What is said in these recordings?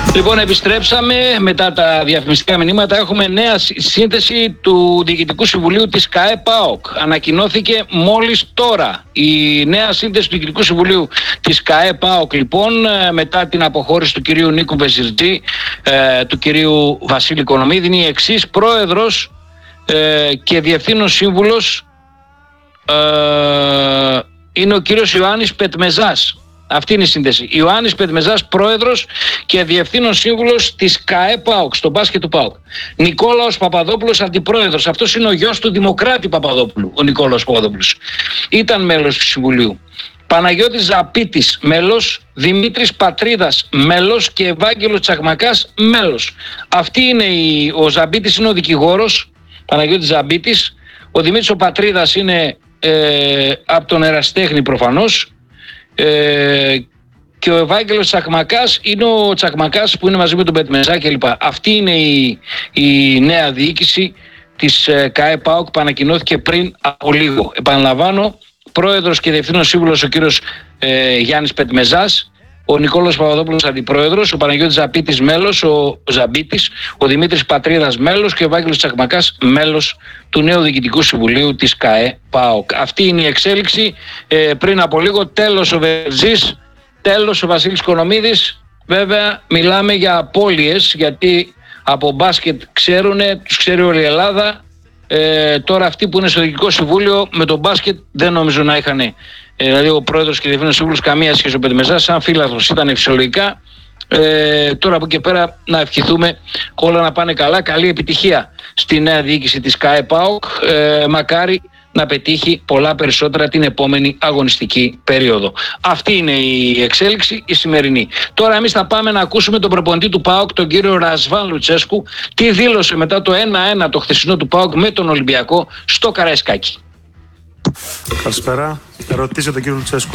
Λοιπόν, επιστρέψαμε μετά τα διαφημιστικά μηνύματα. Έχουμε νέα σύνθεση του Διοικητικού Συμβουλίου της ΚΑΕ ΠΑΟΚ. Ανακοινώθηκε μόλις τώρα η νέα σύνθεση του Διοικητικού Συμβουλίου της ΚΑΕ ΠΑΟΚ. Λοιπόν, μετά την αποχώρηση του κυρίου Νίκου Βεζιρτζή, του κυρίου Βασίλη Οικονομίδη, είναι η εξής: πρόεδρος και διευθύνων σύμβουλος είναι ο κύριος Ιωάννης Πετμεζάς. Αυτή είναι η σύνδεση. Ιωάννης Πετμεζάς, πρόεδρος και διευθύνων σύμβουλος της ΚΑΕ ΠΑΟΚ, στο μπάσκετ του ΠΑΟΚ. Νικόλαος Παπαδόπουλος, αντιπρόεδρος. Αυτός είναι ο γιος του Δημοκράτη Παπαδόπουλου, ο Νικόλαος Παπαδόπουλος. Ήταν μέλος του Συμβουλίου. Παναγιώτης Ζαπίτης, μέλος. Δημήτρης Πατρίδας, μέλος. Και Ευάγγελος Τσακμακάς, μέλος. Αυτή είναι ο Ζαπίτης είναι ο δικηγόρος, Παναγιώτης Ζαπίτης. Ο Δημήτρης ο Πατρίδας είναι από τον Εραστέχνη προφανώς. Και ο Ευάγγελος Τσακμακάς είναι ο Τσακμακάς που είναι μαζί με τον Πετμεζά κλπ. Αυτή είναι η νέα διοίκηση της ΚΑΕ ΠΑΟΚ που ανακοινώθηκε πριν από λίγο. Επαναλαμβάνω, πρόεδρος και διευθύνων σύμβουλος ο κύριος Γιάννης Πετμεζάς, ο Νικόλαος Παπαδόπουλος αντιπρόεδρος, ο Παναγιώτης Ζαπίτης μέλος, ο Ζαμπίτης, ο Δημήτρης Πατρίδας μέλος και ο Ευάγγελος Τσακμακάς μέλος του νέου Διοικητικού Συμβουλίου της ΚΑΕ ΠΑΟΚ. Αυτή είναι η εξέλιξη. Πριν από λίγο τέλος ο Βερζής, τέλος ο Βασίλης Οικονομίδης. Βέβαια μιλάμε για απώλειες, γιατί από μπάσκετ ξέρουνε, τους ξέρει όλη η Ελλάδα. Τώρα αυτοί που είναι στο Διοικητικό Συμβούλιο με τον μπάσκετ δεν νομίζω να είχαν. Δηλαδή ο πρόεδρος και διευθύνων σύμβουλος καμία σχέση. Ο Πετμεζάς σαν φίλαθλος ήταν φυσιολογικά. Τώρα από εκεί πέρα να ευχηθούμε όλα να πάνε καλά. Καλή επιτυχία στη νέα διοίκηση της ΚΑΕ ΠΑΟΚ. Μακάρι να πετύχει πολλά περισσότερα την επόμενη αγωνιστική περίοδο. Αυτή είναι η εξέλιξη η σημερινή. Τώρα εμείς θα πάμε να ακούσουμε τον προπονητή του ΠΑΟΚ, τον κύριο Ρασβάν Λουτσέσκου, τι δήλωσε μετά το 1-1 το χθεσινό του ΠΑΟΚ με τον Ολυμπιακό στο Καραϊσκάκι. Καλησπέρα. Ρωτήστε τον κύριο Λουτσέσκου.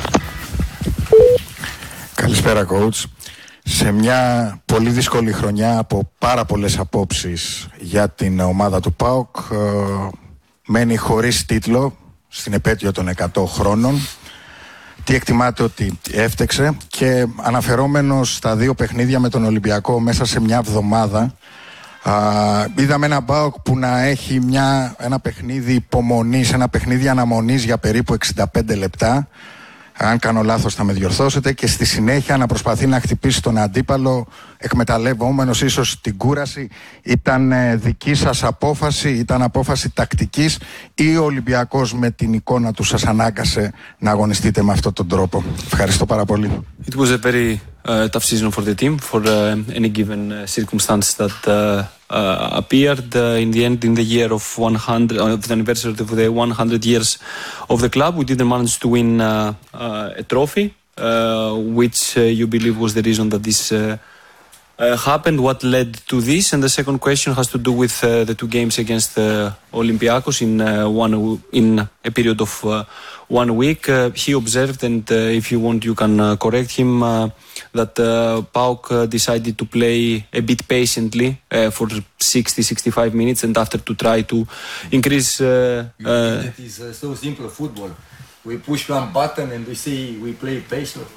Καλησπέρα, coach. Σε μια πολύ δύσκολη χρονιά από πάρα πολλές απόψεις για την ομάδα του ΠΑΟΚ, μένει χωρίς τίτλο στην επέτειο των 100 χρόνων. Τι εκτιμάτε ότι έφτεξε? Και αναφερόμενος στα δύο παιχνίδια με τον Ολυμπιακό μέσα σε μια εβδομάδα, είδαμε ένα ΠΑΟΚ που να έχει ένα παιχνίδι υπομονής, ένα παιχνίδι αναμονής για περίπου 65 λεπτά. Αν κάνω λάθος θα με διορθώσετε, και στη συνέχεια να προσπαθεί να χτυπήσει τον αντίπαλο εκμεταλλευόμενος ίσως την κούραση. Ήταν δική σας απόφαση, ήταν απόφαση τακτικής, ή ο Ολυμπιακός με την εικόνα του σας ανάγκασε να αγωνιστείτε με αυτόν τον τρόπο? Ευχαριστώ πάρα πολύ. It was a very tough season for the team, for any given circumstance that appeared. In the end, in the year of 100, of the anniversary of the 100 years of the club, we didn't manage to win a trophy, which you believe was the reason that this happened. What led to this? And the second question has to do with the two games against Olympiacos in a period of 1 week. He observed, and if you want, you can correct him, that PAOK decided to play a bit patiently for 60-65 minutes, and after to try to increase. It is so simple football. We push one button and we say we play patient.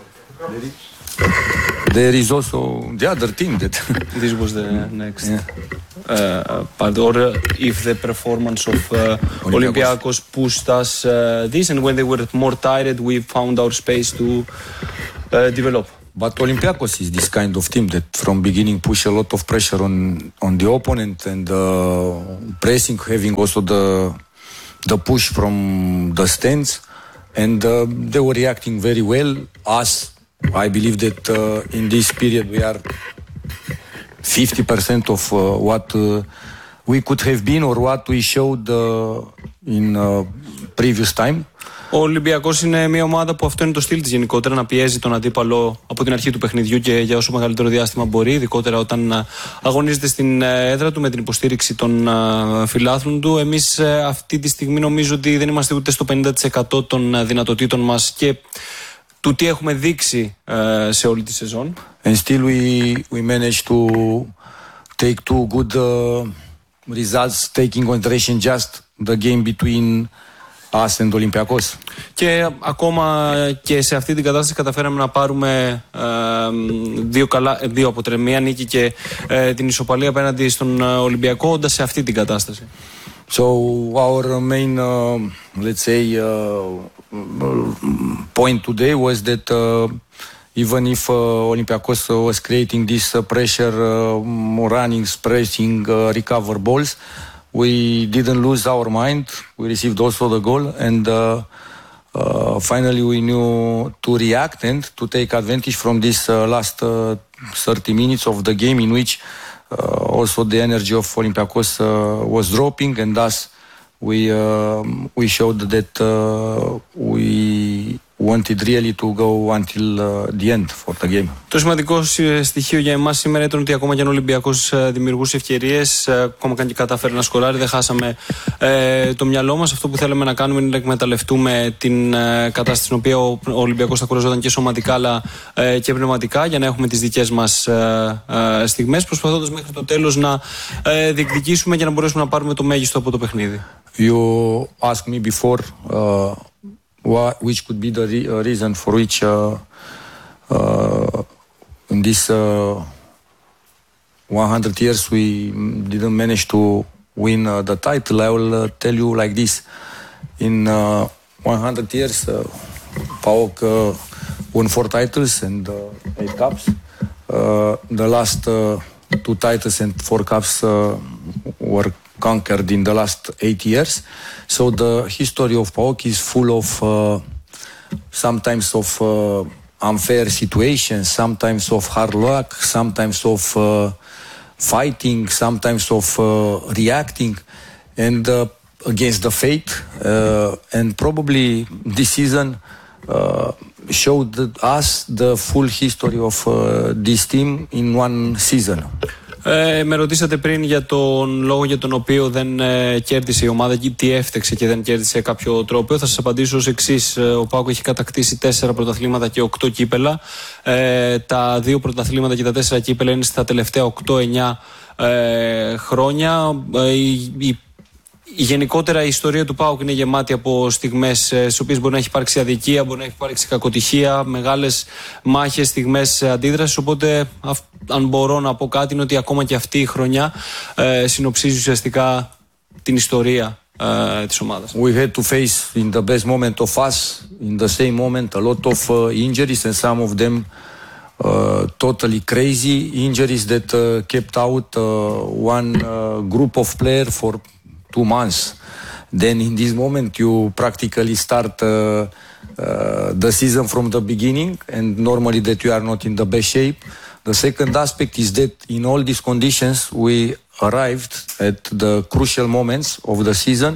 There is also the other team that. This was the next part. Or if the performance of Olympiacos pushed us this, and when they were more tired, we found our space to develop. But Olympiacos is this kind of team that from beginning push a lot of pressure on the opponent, and pressing, having also the push from the stands, and they were reacting very well. I believe that in this period we are 50% of what we could have been or what we showed in previous time. Ο Ολυμπιακός είναι μια ομάδα που αυτό είναι το στυλ της γενικότερα, να πιέζει τον αντίπαλο από την αρχή του παιχνιδιού και για όσο μεγαλύτερο διάστημα μπορεί, ειδικότερα όταν αγωνίζεται στην έδρα του με την υποστήριξη των φιλάθλων του. Εμείς αυτή τη στιγμή νομίζω ότι δεν είμαστε ούτε στο 50% των δυνατοτήτων μας και του τι έχουμε δείξει σε όλη τη σεζόν. And still we managed to take two good results, taking consideration just the game between us and Olympiacos. Και ακόμα και σε αυτή την κατάσταση καταφέραμε να πάρουμε δύο αποτελέσματα, μία νίκη και την ισοπαλία απέναντι στον Ολυμπιακό, όντας σε αυτή την κατάσταση. So our main, let's say, point today was that even if Olympiacos was creating this pressure, running, pressing, recover balls, we didn't lose our mind. We received also the goal, and finally we knew to react and to take advantage from this last 30 minutes of the game, in which also the energy of Olympiacos was dropping, and thus we showed that we wanted really to go until the end for the game. Το σημαντικό στοιχείο για εμάς σήμερα ήταν ότι ακόμα και αν ο Ολυμπιακός δημιουργούσε ευκαιρίες, ακόμα και κατάφερε να σκοράρει, δεν χάσαμε το μυαλό μας. Αυτό που θέλαμε να κάνουμε είναι να εκμεταλλευτούμε την κατάσταση στην οποία ο Ολυμπιακός θα κουραζόταν και σωματικά αλλά και πνευματικά, για να έχουμε τις δικές μας στιγμές, προσπαθώντας μέχρι το τέλος να διεκδικήσουμε και να μπορέσουμε να πάρουμε το μέγιστο από το παιχνίδι. You asked me before which could be the reason for which in this 100 years we didn't manage to win the title. I will tell you like this. In 100 years, PAOK won 4 titles and 8 cups. The last 2 titles and 4 cups were conquered in the last 8 years. So the history of PAOK is full of sometimes of unfair situations, sometimes of hard luck, sometimes of fighting, sometimes of reacting, and against the fate. And probably this season showed us the full history of this team in one season. Με ρωτήσατε πριν για τον λόγο για τον οποίο δεν κέρδισε η ομάδα και τι έφταξε και δεν κέρδισε κάποιο τρόπο. Θα σας απαντήσω ως εξής. Ο ΠΑΟΚ έχει κατακτήσει 4 πρωταθλήματα και 8 κύπελα. Τα 2 πρωταθλήματα και τα 4 κύπελα είναι στα τελευταία 8-9 χρόνια. Γενικότερα η ιστορία του ΠΑΟΚ είναι γεμάτη από στιγμές στις οποίες μπορεί να έχει υπάρξει αδικία, μπορεί να έχει υπάρξει κακοτυχία, μεγάλες μάχες, στιγμές αντίδρασης. Οπότε, αν μπορώ να πω κάτι, είναι ότι ακόμα και αυτή η χρονιά συνοψίζει ουσιαστικά την ιστορία της ομάδας. We had to face in the best moment of us, in the same moment, a lot of injuries, and some of them totally crazy injuries that kept out one group of players for 2 months. Then in this moment you practically start the season from the beginning, and normally that you are not in the best shape. The second aspect is that in all these conditions we arrived at the crucial moments of the season,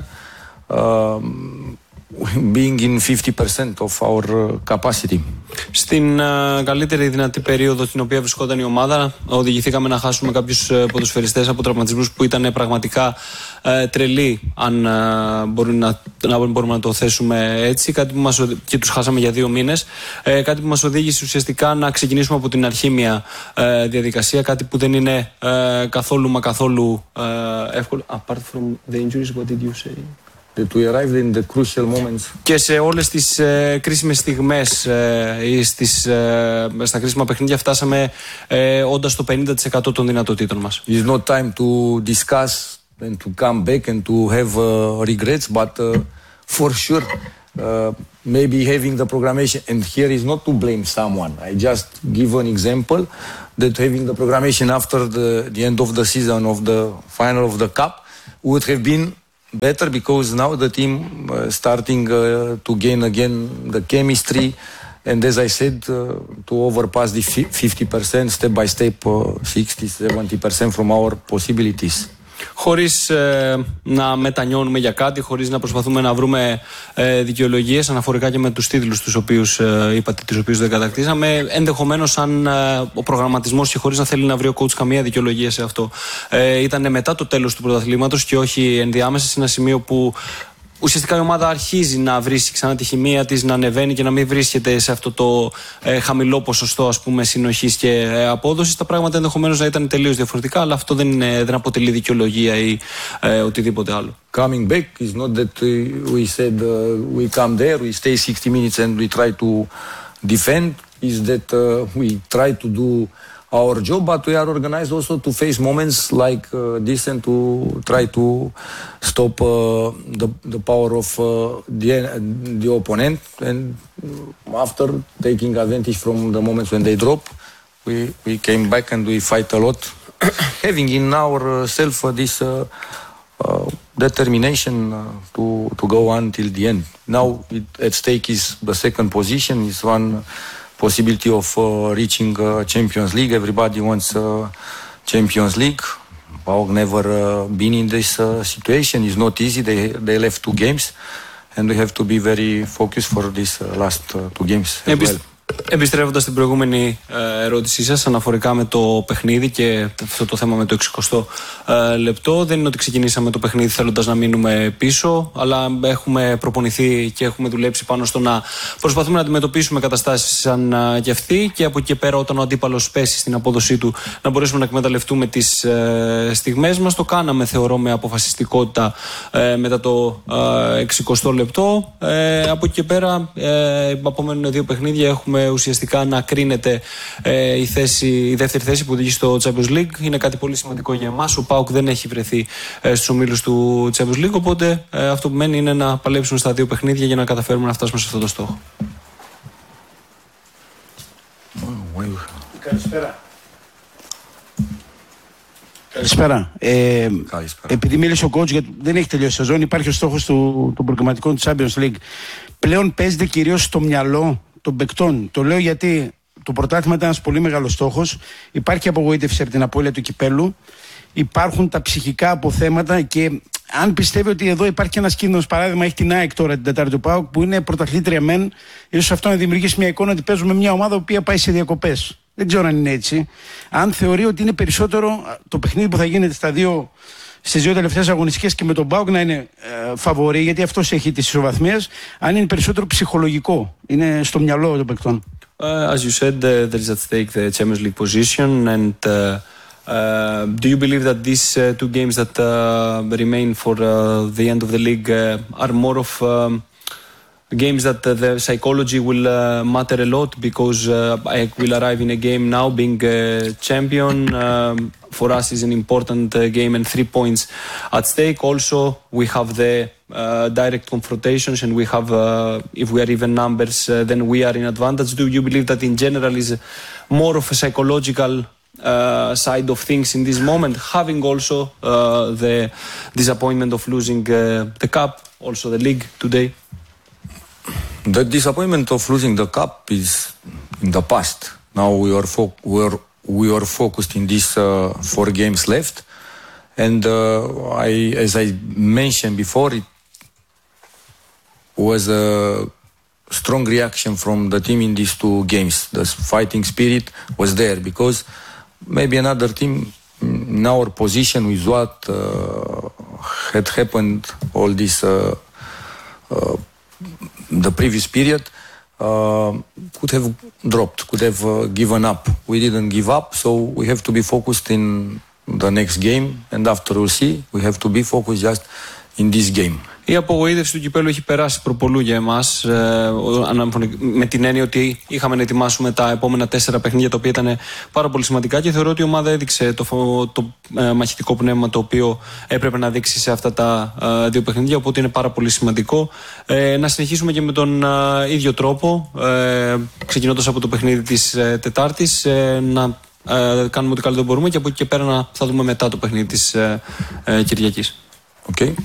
being in 50% of our capacity. Στην καλύτερη δυνατή περίοδο στην οποία βρισκόταν η ομάδα, οδηγηθήκαμε να χάσουμε κάποιους ποδοσφαιριστές από τραυματισμούς που ήταν πραγματικά τρελοί, αν μπορούμε να το θέσουμε έτσι, και τους χάσαμε για 2 μήνες. Κάτι που μας οδήγησε ουσιαστικά να ξεκινήσουμε από την αρχή μια διαδικασία, κάτι που δεν είναι καθόλου εύκολο. Apart from the injuries, what did you say? That we arrived in the crucial moments. Και σε όλες τις κρίσιμες στιγμές ή στα κρίσιμα παιχνίδια φτάσαμε όντας στο 50% των δυνατοτήτων μας. It's not time to discuss and to come back and to have regrets, but for sure maybe having the programmation, and here is not to blame someone. I just give an example that having the programmation after the end of the season of the final of the cup would have been better, because now the team starting to gain again the chemistry, and as I said, to overpass the 50% step by step, 60-70% from our possibilities. Χωρίς να μετανιώνουμε για κάτι, χωρίς να προσπαθούμε να βρούμε δικαιολογίες αναφορικά και με τους τίτλους τους οποίους είπατε, τους οποίους δεν κατακτήσαμε, ενδεχομένως σαν ο προγραμματισμός και χωρίς να θέλει να βρει ο coach καμία δικαιολογία σε αυτό. Ήταν μετά το τέλος του πρωταθλήματος και όχι ενδιάμεσα, σε ένα σημείο που ουσιαστικά η ομάδα αρχίζει να βρίσκει ξανά τη χημεία της, να ανεβαίνει και να μην βρίσκεται σε αυτό το χαμηλό ποσοστό, ας πούμε, συνοχής και απόδοσης. Τα πράγματα ενδεχομένως να ήταν τελείως διαφορετικά, αλλά αυτό δεν αποτελεί δικαιολογία ή οτιδήποτε άλλο. Coming back is not that we said we come there, we stay 60 minutes and we try to defend. Is that we try to do our job, but we are organized also to face moments like this and to try to stop the power of the opponent. And after taking advantage from the moments when they drop, we came back and we fight a lot, having in ourselves this determination to go until the end. Now at stake is the second position, is one possibility of reaching Champions League. Everybody wants Champions League. PAOK never been in this situation. It's not easy. They left 2 games and we have to be very focused for these last 2 games as well. Επιστρέφοντας στην προηγούμενη ερώτησή σας αναφορικά με το παιχνίδι και αυτό το θέμα με το 60ο λεπτό, δεν είναι ότι ξεκινήσαμε το παιχνίδι θέλοντας να μείνουμε πίσω, αλλά έχουμε προπονηθεί και έχουμε δουλέψει πάνω στο να προσπαθούμε να αντιμετωπίσουμε καταστάσεις σαν και αυτή, και από εκεί και πέρα, όταν ο αντίπαλος πέσει στην απόδοσή του, να μπορέσουμε να εκμεταλλευτούμε τις στιγμές μας. Το κάναμε, θεωρώ, με αποφασιστικότητα μετά το 60ο λεπτό. Από εκεί και πέρα απομένουν 2 παιχνίδια. Έχουμε ουσιαστικά να κρίνεται η δεύτερη θέση που οδηγεί στο Champions League. Είναι κάτι πολύ σημαντικό για εμάς. Ο ΠΑΟΚ δεν έχει βρεθεί στους ομίλους του Champions League, οπότε αυτό που μένει είναι να παλέψουμε στα 2 παιχνίδια για να καταφέρουμε να φτάσουμε σε αυτό το στόχο. Καλησπέρα. Καλησπέρα. Επειδή μίλησε ο coach, γιατί δεν έχει τελειώσει η σεζόν, υπάρχει ο στόχος των προγραμματικών του Champions League. Πλέον παίζεται κυρίως στο μυαλό των παικτών. Το λέω γιατί το πρωτάθλημα ήταν ένας πολύ μεγάλος στόχος. Υπάρχει απογοήτευση από την απώλεια του κυπέλου. Υπάρχουν τα ψυχικά αποθέματα και αν πιστεύει ότι εδώ υπάρχει και ένας κίνδυνος, παράδειγμα, έχει την ΑΕΚ τώρα την Τετάρτη του ΠΑΟΚ που είναι πρωταθλήτρια μεν, ίσως αυτό να δημιουργήσει μια εικόνα ότι παίζουμε μια ομάδα που πάει σε διακοπές. Δεν ξέρω αν είναι έτσι. Αν θεωρεί ότι είναι περισσότερο το παιχνίδι που θα γίνεται στις 2 τελευταίες αγωνιστικές και με τον ΠΑΟΚ να είναι φαβορί, γιατί αυτός έχει τις ισοβαθμίες, αν είναι περισσότερο ψυχολογικό, είναι στο μυαλό των παικτών. As you said, there is at stake the Champions League position, and do you believe that these 2 games that remain for the end of the league are more of games that the psychology will matter a lot, because I will arrive in a game now being champion. For us is an important game and 3 points at stake. Also, we have the direct confrontations, and we have, if we are even numbers, then we are in advantage. Do you believe that in general is more of a psychological side of things in this moment, having also the disappointment of losing the cup, also the league today? The disappointment of losing the cup is in the past. Now we are focused in these 4 games left, and as I mentioned before, it was a strong reaction from the team in these 2 games. The fighting spirit was there, because maybe another team in our position with what had happened all this the previous period could have dropped, could have given up. We didn't give up, so we have to be focused in the next game, and after we'll see, we have to be focused just in this game. Η απογοήτευση του κυπέλου έχει περάσει προπολού για εμάς, με την έννοια ότι είχαμε να ετοιμάσουμε τα επόμενα 4 παιχνίδια, τα οποία ήταν πάρα πολύ σημαντικά, και θεωρώ ότι η ομάδα έδειξε το μαχητικό πνεύμα το οποίο έπρεπε να δείξει σε αυτά τα 2 παιχνίδια, οπότε είναι πάρα πολύ σημαντικό να συνεχίσουμε και με τον ίδιο τρόπο, ξεκινώντας από το παιχνίδι της Τετάρτης, να κάνουμε ό,τι καλύτερο μπορούμε, και από εκεί και πέρα θα δούμε μετά το παιχνίδι της Κυριακής. Okay.